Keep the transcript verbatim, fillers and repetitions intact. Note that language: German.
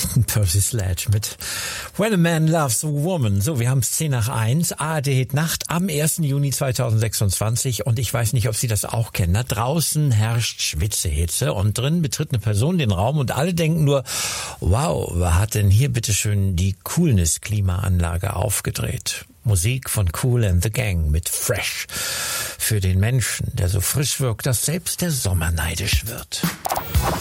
Percy Sledge mit When a Man Loves a Woman. So, wir haben es zehn nach eins, A R D Nacht am ersten Juni zweitausendsechsundzwanzig und ich weiß nicht, ob Sie das auch kennen. Da draußen herrscht Schwitzehitze und drin betritt eine Person den Raum und alle denken nur, wow, wer hat denn hier bitteschön die Coolness-Klimaanlage aufgedreht? Musik von Kool and the Gang mit Fresh. Für den Menschen, der so frisch wirkt, dass selbst der Sommer neidisch wird.